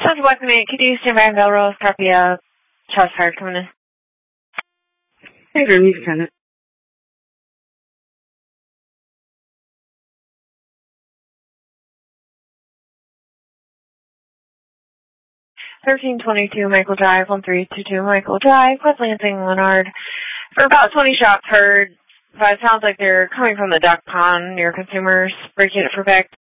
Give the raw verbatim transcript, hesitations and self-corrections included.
Central Black Command, could you stand by and Bell Rose, copy, uh, shots fired coming in. Hey, Grim, Lieutenant. thirteen twenty-two Michael Drive, one three two two Michael Drive, West Lansing, Leonard. For about twenty shots heard, but it sounds like they're coming from the duck pond near consumers, breaking it for back